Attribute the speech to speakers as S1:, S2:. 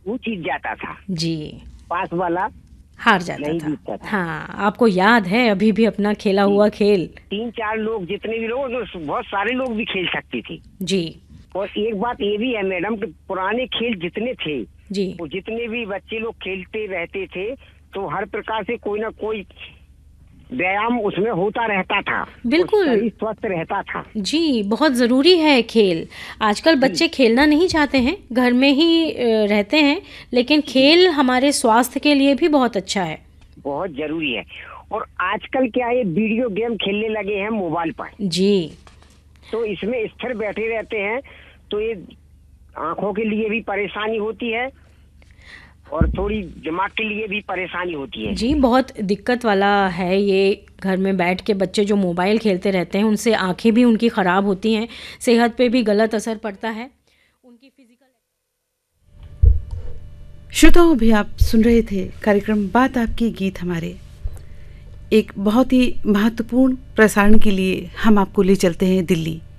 S1: वो जीत जाता था,
S2: जी।
S1: पास वाला
S2: हार जाता
S1: नहीं
S2: था।
S1: जीतता था।
S2: हाँ, आपको याद है अभी भी अपना खेला
S1: जी,
S2: हुआ खेल?
S1: 3-4 लोग, जितने भी लोग, तो बहुत सारे लोग भी खेल सकते थे।
S2: जी।
S1: और एक बात ये भी है मैडम कि पुराने खेल जितने थे,
S2: जी।
S1: वो जितने भी बच्चे लोग खेलते रहते थे, तो हर प्रकार से कोई ना कोई व्यायाम उसमें होता रहता था और
S2: बिल्कुल।
S1: शरीर स्वस्थ रहता था।
S2: जी, बहुत ज़रूरी है खेल। आजकल
S1: जी
S2: बच्चे खेलना नहीं चाहते हैं, घर में ही रहते हैं, लेकिन
S1: जी,
S2: खेल हमारे स्वास्थ्य के लिए भी बहुत अच्छा है।
S1: बहुत जरूरी है। और आजकल क्या है, वीडियो गेम खेलने लगे हैं मोबाइल पर,
S2: जी।
S1: तो इसमें स्थिर बैठे रहते हैं, तो ये आंखों के लिए भी परेशानी होती है और थोड़ी दिमाग के लिए भी परेशानी होती है।
S2: जी, बहुत दिक्कत वाला है ये, घर में बैठ के बच्चे जो मोबाइल खेलते रहते हैं, उनसे आँखें भी उनकी ख़राब होती हैं, सेहत पे भी गलत असर पड़ता है। उनकी फ़िज़िकल
S3: श्रोताओं, अभी आप सुन रहे थे कार्यक्रम बात आपकी गीत हमारे। एक बहुत ही महत्वपूर्ण प्रसारण के लिए हम आपको ले चलते हैं दिल्ली।